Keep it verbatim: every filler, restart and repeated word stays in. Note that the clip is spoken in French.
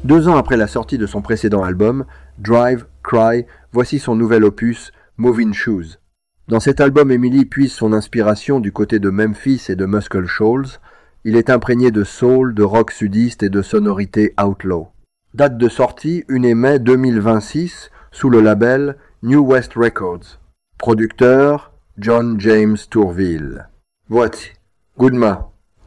Deux ans après la sortie de son précédent album, Drive, Cry, voici son nouvel opus, Moving Shoes. Dans cet album, Emily puise son inspiration du côté de Memphis et de Muscle Shoals. Il est imprégné de soul, de rock sudiste et de sonorités outlaw. Date de sortie, un mai deux mille vingt-six, sous le label New West Records. Producteur, John James Tourville. Voici, Goodma.